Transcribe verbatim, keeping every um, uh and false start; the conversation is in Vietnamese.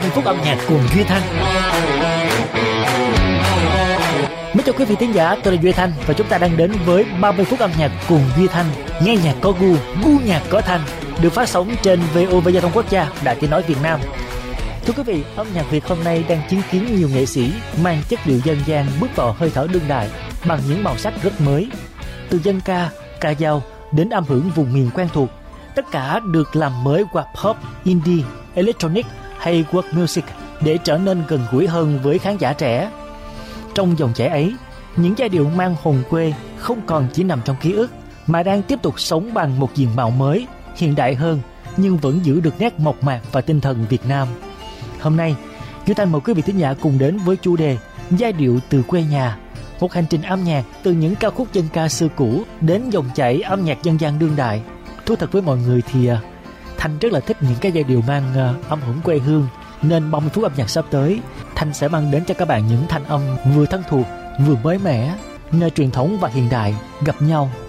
mươi phút âm nhạc cùng Duy Thanh. Mến chào quý vị thính giả, tôi là Duy Thanh và chúng ta đang đến với ba mươi phút âm nhạc cùng Duy Thanh. Nghe nhạc có gu, gu nhạc có thanh, được phát sóng trên vê o vê Giao thông Quốc gia, Đài Tiếng nói Việt Nam. Thưa quý vị, âm nhạc Việt hôm nay đang chứng kiến nhiều nghệ sĩ mang chất liệu dân gian bước vào hơi thở đương đại bằng những màu sắc rất mới. Từ dân ca, ca dao đến âm hưởng vùng miền quen thuộc, tất cả được làm mới qua pop, indie, electronic hay world music để trở nên gần gũi hơn với khán giả trẻ. Trong dòng chảy ấy, những giai điệu mang hồn quê không còn chỉ nằm trong ký ức mà đang tiếp tục sống bằng một diện mạo mới, hiện đại hơn nhưng vẫn giữ được nét mộc mạc và tinh thần Việt Nam. Hôm nay, Duy Thanh mời quý vị thính giả cùng đến với chủ đề Giai điệu từ quê nhà, một hành trình âm nhạc từ những ca khúc dân ca xưa cũ đến dòng chảy âm nhạc dân gian đương đại. Thú thật với mọi người thì Thanh rất là thích những cái giai điệu mang âm hưởng quê hương, nên ba mươi phút âm nhạc sắp tới, Thanh sẽ mang đến cho các bạn những thanh âm vừa thân thuộc, vừa mới mẻ, nơi truyền thống và hiện đại gặp nhau.